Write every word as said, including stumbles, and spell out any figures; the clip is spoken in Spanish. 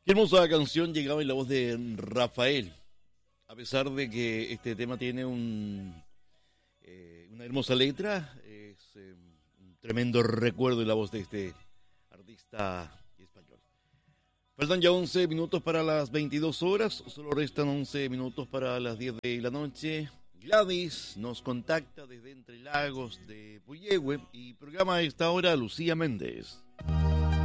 Qué hermosa canción llegaba en la voz de Rafael. A pesar de que este tema tiene un, eh, una hermosa letra, es eh, un tremendo recuerdo en la voz de este artista español. Faltan ya once minutos para las veintidós horas, solo restan once minutos para las diez de la noche. Gladys nos contacta desde Entre Lagos de Puyehue y programa a esta hora Lucía Méndez.